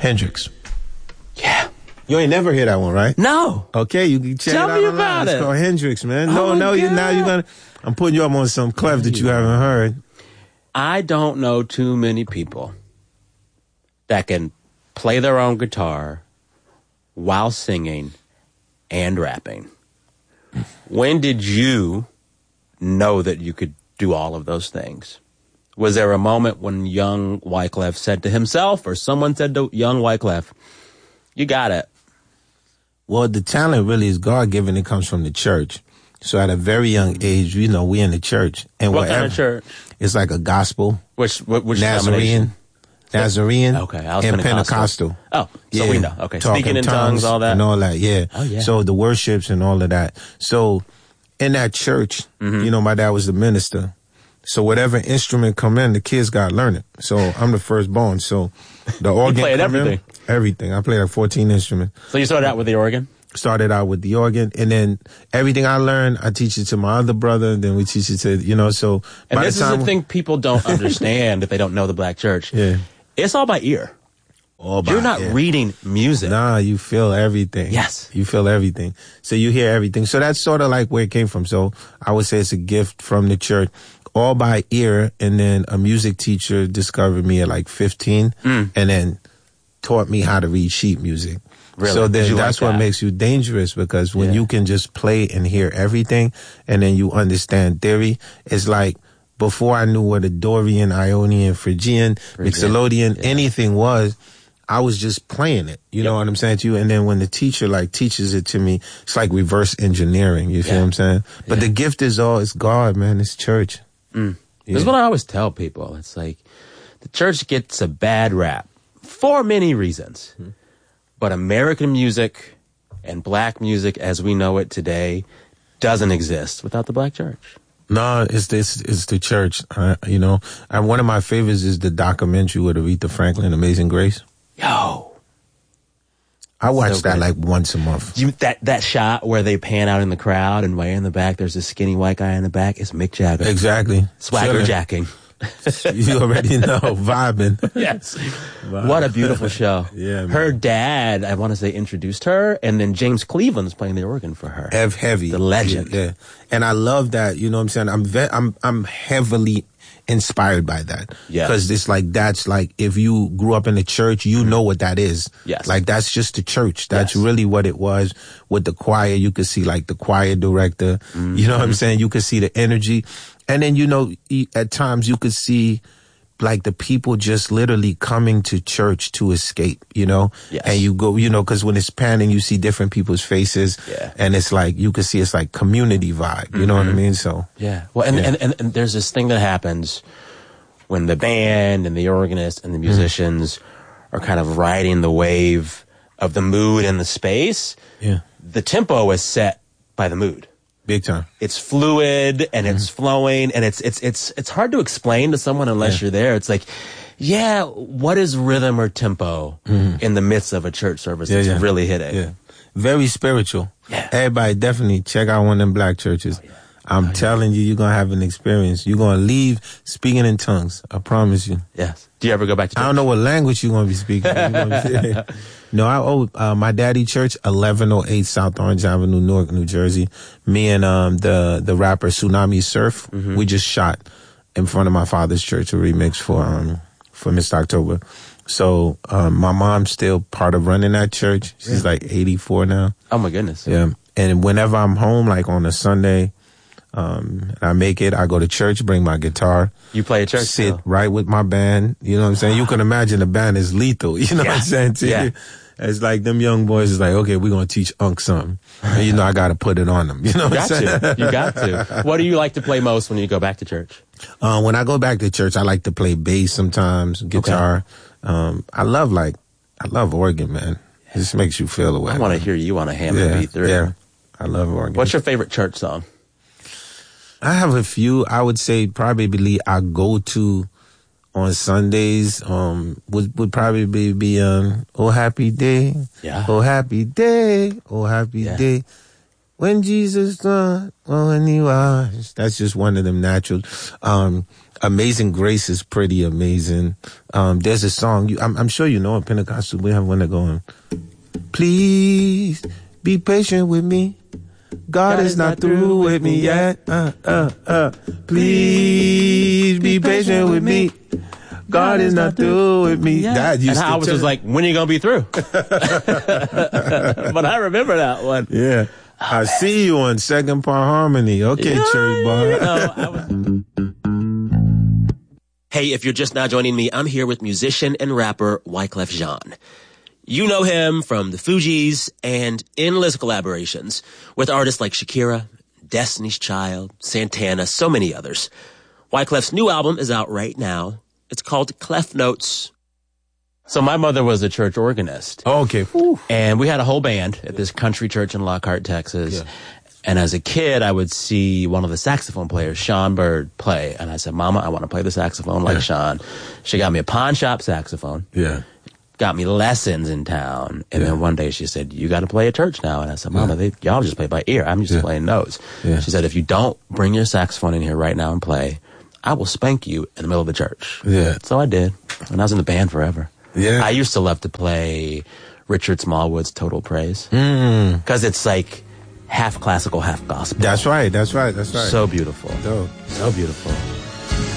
Hendrix. Yeah. You ain't never hear that one, right? No. Okay, you can check Tell it out me online. about It's it. called Hendrix, man. Oh now my you're God. gonna. I'm putting you up on some clef that you haven't heard. I don't know too many people that can play their own guitar while singing and rapping. When did you know that you could do all of those things? Was there a moment when young Wyclef said to himself, or someone said to young Wyclef, you got it? Well, the talent really is God-given. It comes from the church. So at a very young age, we in the church. And What kind of church? It's like a gospel. Which Nazarene. Okay, I was and Pentecostal. Oh, so we know. Okay, Talking speaking in tongues, all that. And all that, yeah. Oh, yeah. So the worships and all of that. So in that church, my dad was the minister. So whatever instrument come in, the kids got to learn it. So I'm the firstborn. So the organ played everything. Everything. I played like 14 instruments. So you started out with the organ? Started out with the organ, and then everything I learned, I teach it to my other brother, then we teach it to, so. And this is the thing people don't understand if they don't know the Black church. Yeah. It's all by ear. You're not reading music. Nah, you feel everything. Yes. You feel everything. So you hear everything. So that's sort of like where it came from. So I would say it's a gift from the church, all by ear, and then a music teacher discovered me at like 15, and then taught me how to read sheet music. Really? So then that's like what that? makes you dangerous, because when you can just play and hear everything and then you understand theory, it's like before I knew what a Dorian, Ionian, Phrygian, Mixolydian, anything was, I was just playing it. You know what I'm saying to you? And then when the teacher teaches it to me, it's like reverse engineering. You feel what I'm saying? But the gift is it's God, man. It's church. This is what I always tell people. It's like the church gets a bad rap for many reasons. But American music and Black music as we know it today doesn't exist without the Black church. No, it's the church. And one of my favorites is the documentary with Aretha Franklin, Amazing Grace. Yo. I watch that like once a month. That shot where they pan out in the crowd and way in the back, there's this skinny white guy in the back. It's Mick Jagger. Exactly. Swagger jacking. You already know, vibing. Yes. What a beautiful show. Yeah, man. Her dad, I want to say, introduced her, and then James Cleveland's playing the organ for her. Ev Heavy. The legend. Yeah. And I love that, you know what I'm saying? I'm heavily inspired by that. Yeah. Because it's like, that's like, if you grew up in the church, you know what that is. Yes. Like, that's just the church. That's really what it was. With the choir, you could see like the choir director. You know what I'm saying? You could see the energy. And then, at times you could see like the people just literally coming to church to escape, Yes. And you go, because when it's panning, you see different people's faces. Yeah. And it's like, you could see it's like community vibe. You know what I mean? So. Yeah. Well, and there's this thing that happens when the band and the organist and the musicians are kind of riding the wave of the mood and the space. Yeah. The tempo is set by the mood. Big time. It's fluid and it's flowing, and it's hard to explain to someone unless you're there. It's like, what is rhythm or tempo in the midst of a church service? It's really hitting. Yeah. Very spiritual. Yeah. Everybody definitely check out one of them Black churches. I'm telling you, you're going to have an experience. You're going to leave speaking in tongues. I promise you. Yes. Do you ever go back to church? I don't know what language you're going to be speaking. No, I owe my daddy church, 1108 South Orange Avenue, Newark, New Jersey. Me and the rapper Tsunami Surf, we just shot in front of my father's church a remix for Mr. October. So my mom's still part of running that church. She's like 84 now. Oh my goodness. Yeah. And whenever I'm home, like on a Sunday, and I make it, I go to church, bring my guitar. You play at church? Sit right with my band. You know what I'm saying? You can imagine the band is lethal. You know what I'm saying to you? It's like them young boys is like, okay, we're going to teach Unc something. And I got to put it on them. You know what I'm saying? You got to. What do you like to play most when you go back to church? When I go back to church, I like to play bass sometimes, guitar. Okay. I love organ, man. It just makes you feel away. I want to hear you on a hammer beat through. Yeah, I love organ. What's your favorite church song? I have a few. I would say probably I go to on Sundays. Would probably be Oh Happy Day. Yeah. Oh Happy Day. Oh Happy Day. When Jesus done, when he was. That's just one of them naturals. Amazing Grace is pretty amazing. There's a song, I'm sure you know in Pentecostal, we have one that going, please be patient with me. God is not through with me yet. Please be patient with me. God is not through with me. Yeah. That used and I was just like, when are you going to be through? But I remember that one. Yeah. I see you on Second Part Harmony. Okay, yeah, Cherry Bar. You know, Hey, if you're just now joining me, I'm here with musician and rapper Wyclef Jean. You know him from the Fugees and endless collaborations with artists like Shakira, Destiny's Child, Santana, so many others. Wyclef's new album is out right now. It's called Clef Notes. So my mother was a church organist. Oh, okay. Whew. And we had a whole band at this country church in Lockhart, Texas. Yeah. And as a kid, I would see one of the saxophone players, Sean Bird, play. And I said, Mama, I want to play the saxophone like Sean. She got me a pawn shop saxophone. Yeah. Got me lessons in town. And then one day she said, you got to play at church now. And I said, Mama, y'all just play by ear. I'm just playing notes. Yeah. She said, if you don't bring your saxophone in here right now and play, I will spank you in the middle of the church. Yeah. So I did. And I was in the band forever. Yeah. I used to love to play Richard Smallwood's Total Praise. Because it's like half classical, half gospel. That's right. So beautiful. Dope. So beautiful.